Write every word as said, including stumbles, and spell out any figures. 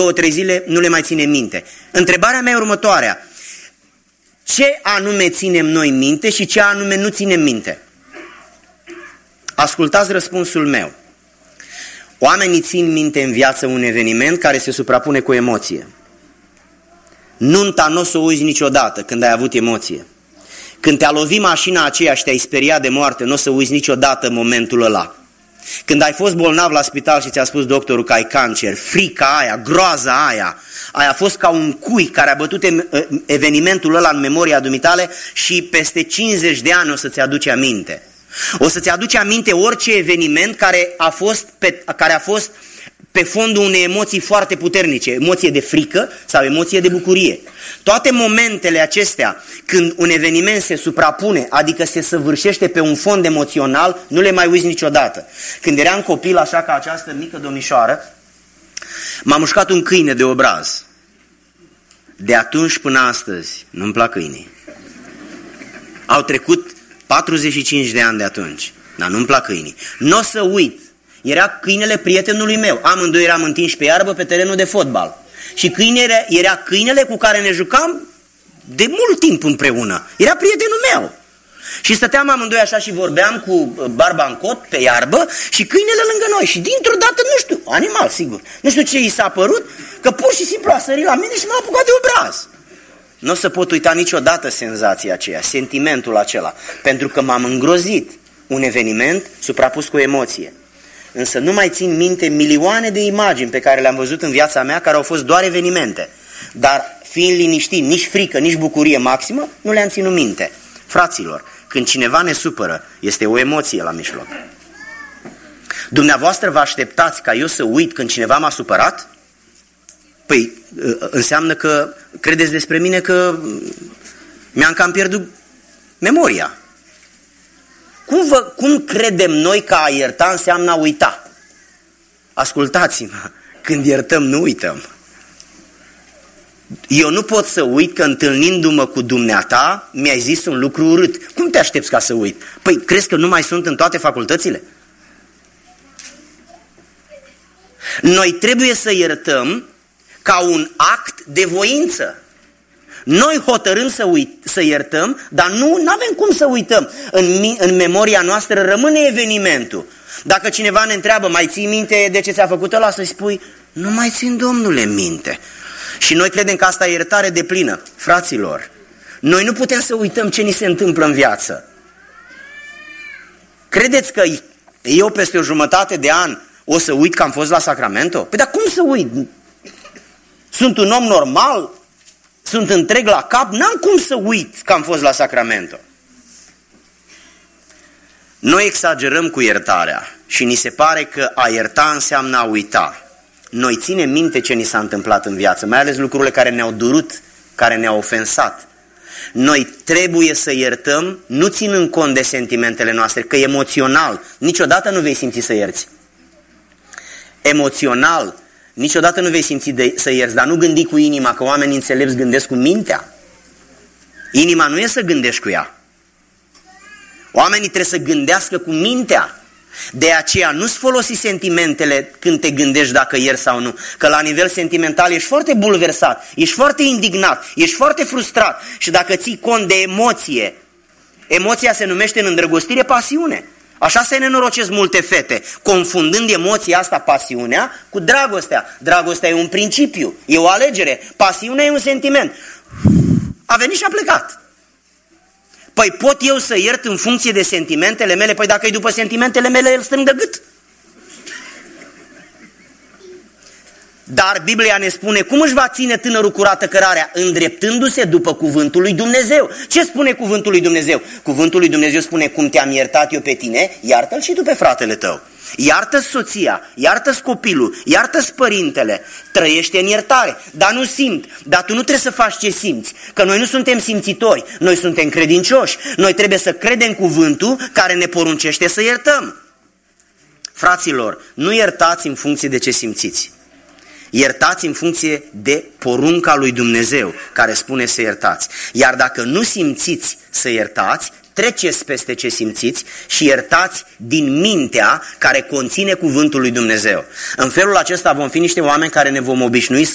două, trei zile nu le mai ținem minte. Întrebarea mea e următoarea. Ce anume ținem noi minte și ce anume nu ținem minte? Ascultați răspunsul meu. Oamenii țin minte în viață un eveniment care se suprapune cu emoție. Nunta nu o să o uiți niciodată când ai avut emoție. Când te-a lovit mașina aceea și te-ai speriat de moarte, nu o să uiți niciodată momentul ăla. Când ai fost bolnav la spital și ți-a spus doctorul că ai cancer, frica aia, groaza aia, aia a fost ca un cui care a bătut evenimentul ăla în memoria dumitale și peste cincizeci de ani o să-ți aduce aminte. O să-ți aduce aminte orice eveniment care a fost pe, care a fost pe fondul unei emoții foarte puternice, emoție de frică sau emoție de bucurie. Toate momentele acestea, când un eveniment se suprapune, adică se săvârșește pe un fond emoțional, nu le mai uiți niciodată. Când eram copil, așa ca această mică domnișoară, m-a mușcat un câine de obraz. De atunci până astăzi, nu-mi plac câinii. Au trecut patruzeci și cinci de ani de atunci, dar nu-mi plac câinii. Nu o să uit. Era câinele prietenului meu. Amândoi eram întinși pe iarbă pe terenul de fotbal. Și câinele era câinele cu care ne jucam de mult timp împreună. Era prietenul meu. Și stăteam amândoi așa și vorbeam cu barba în cot pe iarbă și câinele lângă noi. Și dintr-o dată, nu știu, animal sigur, nu știu ce i s-a părut, că pur și simplu a sărit la mine și m-a apucat de obraz. Nu o să pot uita niciodată senzația aceea, sentimentul acela, pentru că m-am îngrozit. Un eveniment suprapus cu emoție. Însă nu mai țin minte milioane de imagini pe care le-am văzut în viața mea, care au fost doar evenimente. Dar fiind liniștit, nici frică, nici bucurie maximă, nu le-am ținut minte. Fraților, când cineva ne supără, este o emoție la mijloc. Dumneavoastră vă așteptați ca eu să uit când cineva m-a supărat? Păi înseamnă că credeți despre mine că mi-am cam pierdut memoria. Cum, vă, cum credem noi că a ierta înseamnă a uita? Ascultați-mă, când iertăm nu uităm. Eu nu pot să uit că întâlnindu-mă cu dumneata mi-ai zis un lucru urât. Cum te aștepți ca să uit? Păi crezi că nu mai sunt în toate facultățile? Noi trebuie să iertăm ca un act de voință. Noi hotărâm să, uit, să iertăm, dar nu avem cum să uităm. În, în memoria noastră rămâne evenimentul. Dacă cineva ne întreabă, mai ții minte de ce ți-a făcut ăla? Să-i spui, nu mai țin, domnule, minte. Și noi credem că asta e iertare deplină. Fraților, noi nu putem să uităm ce ni se întâmplă în viață. Credeți că eu peste o jumătate de an o să uit că am fost la Sacramento? Păi dar cum să uit? Sunt un om normal? Sunt întreg la cap? N-am cum să uit că am fost la Sacramento. Noi exagerăm cu iertarea și ni se pare că a ierta înseamnă a uita. Noi ținem minte ce ni s-a întâmplat în viață, mai ales lucrurile care ne-au durut, care ne-au ofensat. Noi trebuie să iertăm, nu ținând cont de sentimentele noastre, că emoțional niciodată nu vei simți să ierți. Emoțional niciodată nu vei simți de, să ierți, dar nu gândi cu inima, că oamenii înțelepți gândesc cu mintea. Inima nu e să gândești cu ea. Oamenii trebuie să gândească cu mintea. De aceea nu-ți folosi sentimentele când te gândești dacă ierți sau nu. Că la nivel sentimental ești foarte bulversat, ești foarte indignat, ești foarte frustrat. Și dacă ții cont de emoție, emoția se numește în îndrăgostire pasiune. Așa se nenorocesc multe fete, confundând emoția asta, pasiunea, cu dragostea. Dragostea e un principiu, e o alegere. Pasiunea e un sentiment. A venit și a plecat. Păi pot eu să iert în funcție de sentimentele mele? Păi dacă e după sentimentele mele, îl strâng de gât. Dar Biblia ne spune cum își va ține tânărul curată cărarea? Îndreptându-se după cuvântul lui Dumnezeu. Ce spune cuvântul lui Dumnezeu? Cuvântul lui Dumnezeu spune, cum te-am iertat eu pe tine, iartă-l și tu pe fratele tău. Iartă-ți soția, iartă-ți copilul, iartă-ți părintele, trăiește în iertare, dar nu simt, dar tu nu trebuie să faci ce simți, că noi nu suntem simțitori, noi suntem credincioși, noi trebuie să credem cuvântul care ne poruncește să iertăm. Fraților, nu iertați în funcție de ce simțiți, iertați în funcție de porunca lui Dumnezeu care spune să iertați, iar dacă nu simțiți să iertați, treceți peste ce simțiți și iertați din mintea care conține cuvântul lui Dumnezeu. În felul acesta vom fi niște oameni care ne vom obișnui să